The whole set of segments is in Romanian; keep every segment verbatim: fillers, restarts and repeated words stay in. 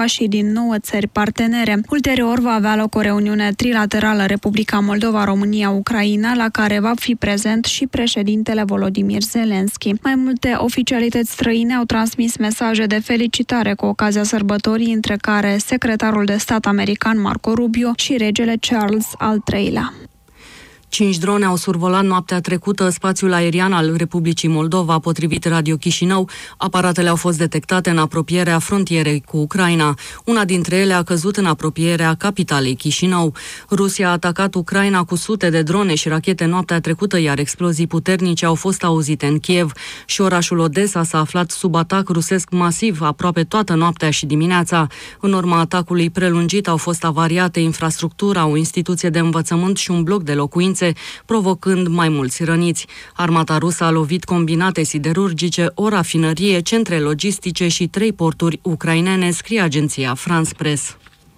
și din nouă țări partenere. Ulterior va avea loc o reuniune trilaterală Republica Moldova, România, Ucraina, la care va fi prezent și președintele Volodymyr Zelensky. Mai multe oficialități străine au transmis mesaje de felicitare cu ocazia sărbătorii, între care secretarul de stat american Marco Rubio și regele Charles al treilea. Cinci drone au survolat noaptea trecută spațiul aerian al Republicii Moldova, potrivit Radio Chișinău. Aparatele au fost detectate în apropierea frontierei cu Ucraina. Una dintre ele a căzut în apropierea capitalei Chișinău. Rusia a atacat Ucraina cu sute de drone și rachete noaptea trecută, iar explozii puternice au fost auzite în Kiev. Și orașul Odessa s-a aflat sub atac rusesc masiv aproape toată noaptea și dimineața. În urma atacului prelungit au fost avariate infrastructura, o instituție de învățământ și un bloc de locuințe, provocând mai mulți răniți. Armata rusă a lovit combinate siderurgice, o rafinărie, centre logistice și trei porturi ucrainene, scrie agenția France Press.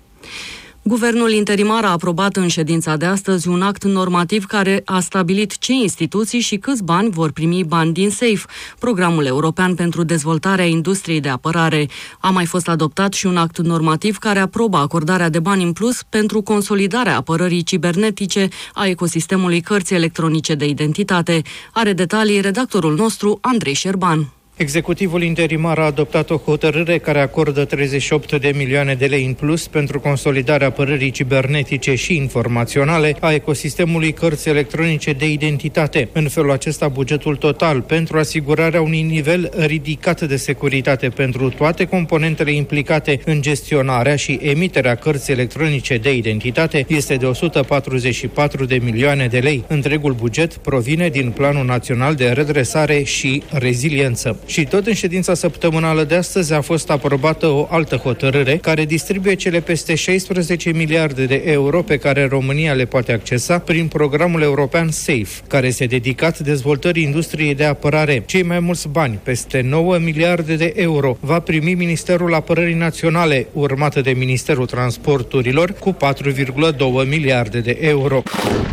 Guvernul interimar a aprobat în ședința de astăzi un act normativ care a stabilit ce instituții și câți bani vor primi bani din SAFE, programul european pentru dezvoltarea industriei de apărare. A mai fost adoptat și un act normativ care aprobă acordarea de bani în plus pentru consolidarea apărării cibernetice a ecosistemului cărții electronice de identitate. Are detalii redactorul nostru, Andrei Șerban. Executivul interimar a adoptat o hotărâre care acordă treizeci și opt de milioane de lei în plus pentru consolidarea apărării cibernetice și informaționale a ecosistemului cărții electronice de identitate. În felul acesta, bugetul total pentru asigurarea unui nivel ridicat de securitate pentru toate componentele implicate în gestionarea și emiterea cărții electronice de identitate este de o sută patruzeci și patru de milioane de lei. Întregul buget provine din Planul Național de Redresare și Reziliență. Și tot în ședința săptămânală de astăzi a fost aprobată o altă hotărâre care distribuie cele peste șaisprezece miliarde de euro pe care România le poate accesa prin programul european SAFE, care este dedicat dezvoltării industriei de apărare. Cei mai mulți bani, peste nouă miliarde de euro, va primi Ministerul Apărării Naționale, urmată de Ministerul Transporturilor, cu patru virgulă doi miliarde de euro.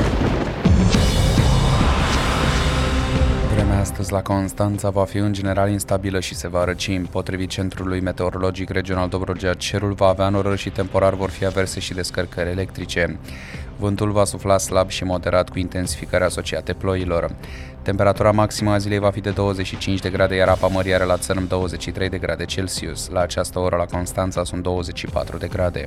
Astăzi la Constanța va fi în general instabilă și se va răci. Potrivit Centrului Meteorologic Regional Dobrogea, cerul va avea norări și temporar vor fi averse și descărcări electrice. Vântul va sufla slab și moderat cu intensificări asociate ploilor. Temperatura maximă a zilei va fi de douăzeci și cinci de grade, iar apa mării are la țărm douăzeci și trei de grade Celsius. La această oră la Constanța sunt douăzeci și patru de grade.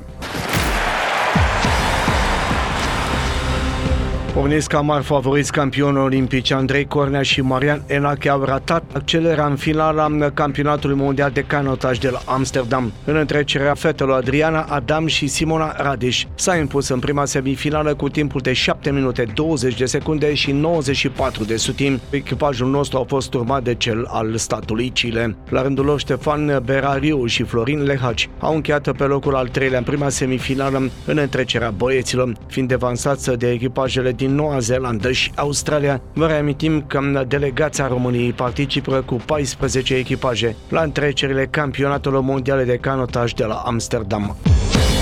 Pomeniți ca mari favoriți campionii olimpici Andrei Cornea și Marian Enache au ratat accelerarea în finala campionatului mondial de canotaj de la Amsterdam. În întrecerea fetelor Adriana Adam și Simona Radiș s-a impus în prima semifinală cu timpul de șapte minute douăzeci de secunde și nouăzeci și patru de sutimi. Echipajul nostru a fost urmat de cel al statului Chile. La rândul lor, Ștefan Berariu și Florin Lehaci au încheiat pe locul al treilea în prima semifinală în întrecerea băieților, fiind devansați de echipajele din din Noua Zeelandă și Australia. Vă reamintim că delegația României participă cu paisprezece echipaje la întrecerile campionatelor mondiale de canotaj de la Amsterdam.